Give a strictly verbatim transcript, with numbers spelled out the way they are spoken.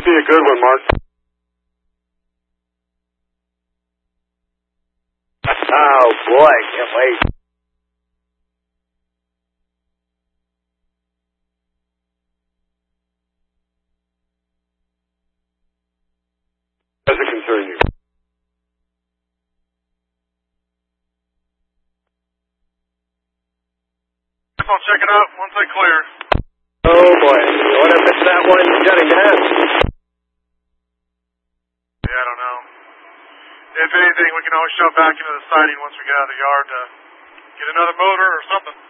be a good one, Mark. Oh, boy, can't wait. Does it concern you? I'll check it out once I clear. Oh, boy. What if it's that one shutting down? Yeah, I don't know. If anything, we can always shove back into the siding once we get out of the yard to get another motor or something.